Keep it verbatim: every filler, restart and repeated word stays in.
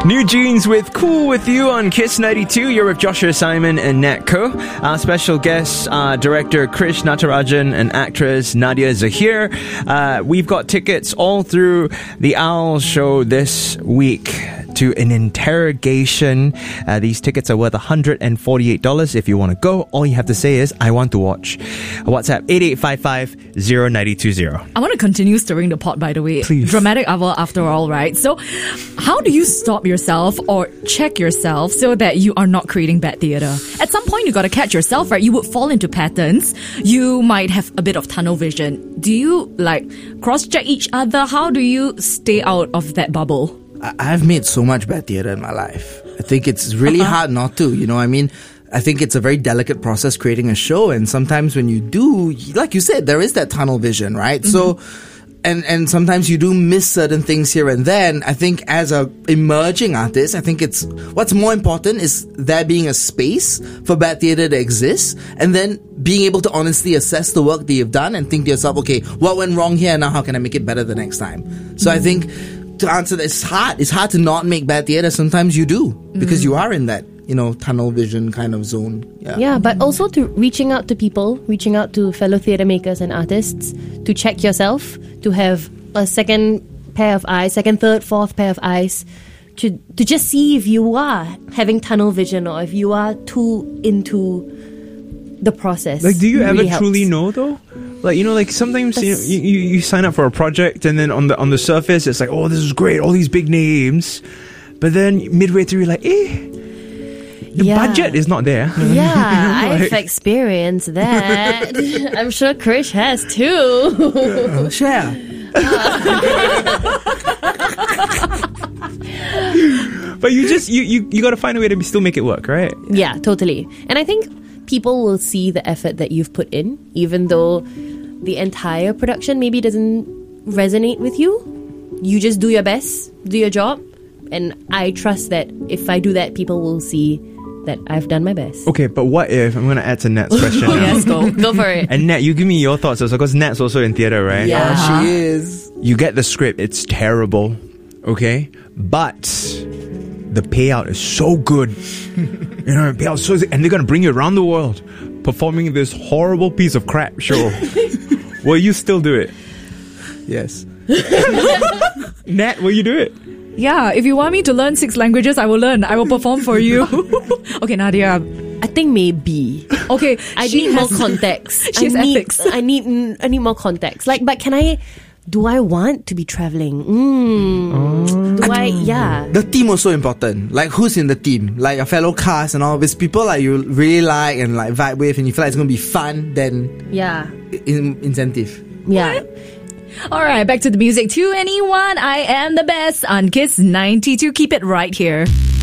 New Jeans with Cool With You on Kiss ninety-two. You're with Joshua Simon and Nat Ko. Our special guests are director Krish Natarajan and actress Nadia Zahir. Uh, we've got tickets all through the Owl Show this week to an interrogation. Uh, these tickets are worth one hundred forty-eight dollars. If you want to go, all you have to say is, I want to watch. WhatsApp eight eight five five zero nine two zero. I want to continue stirring the pot, by the way. Please. Dramatic hour after all, right? So how do you stop yourself or check yourself so that you are not creating bad theatre? At some point, you got to catch yourself, right? You would fall into patterns. You might have a bit of tunnel vision. Do you, like, cross-check each other? How do you stay out of that bubble? I've made so much bad theatre in my life. I think it's really uh-huh. hard not to, you know, I mean, I think it's a very delicate process creating a show, and sometimes when you do, like you said, there is that tunnel vision, right? Mm-hmm. So, and, and sometimes you do miss certain things here and there, and I think as a emerging artist, I think it's, what's more important is there being a space for bad theatre to exist, and then being able to honestly assess the work that you've done and think to yourself, okay, what went wrong here, and now how can I make it better the next time? So mm-hmm. I think, to answer that, it's hard. It's hard to not make bad theatre. Sometimes you do, because mm. you are in that, you know, tunnel vision kind of zone. Yeah. yeah, but also to reaching out to people, reaching out to fellow theatre makers and artists, to check yourself, to have a second pair of eyes, second, third, fourth pair of eyes, to, to just see if you are having tunnel vision or if you are too into the process. Like, do you it ever really truly helps. know, though? Like, you know, like sometimes you, know, you you you sign up for a project, and then on the on the surface it's like, oh, this is great, all these big names, but then midway through you're like, eh, the yeah. budget is not there. Yeah, Like- I've experienced that. I'm sure Krish has too. Uh, share. But you just you you, you got to find a way to still make it work, right? Yeah, totally. And I think people will see the effort that you've put in, even though the entire production maybe doesn't resonate with you. You just do your best, do your job, and I trust that if I do that, people will see that I've done my best. Okay, but what if, I'm going to add to Nat's question Oh, now. yes, go. Go for it. And Nat, you give me your thoughts also, because Nat's also in theatre, right? Yeah. Uh, she is. You get the script, it's terrible, okay? But the payout is so good. You know, the payout is so, and they're going to bring you around the world performing this horrible piece of crap show. Will you still do it? Yes. Nat, will you do it? Yeah, if you want me to learn six languages, I will learn. I will perform for you. Okay, Nadia. I think maybe. Okay, I she need has- more context. She has I need, ethics. I need, I need more context. Like, but can I? Do I want to be traveling? Mm. Do I? Yeah. The team was so important. Like, who's in the team? Like, your fellow cast and all. If it's people like you really like and like vibe with, and you feel like it's going to be fun, then Yeah. in- incentive. Yeah. All right, back to the music. To anyone, I am the best on Kiss ninety-two. Keep it right here.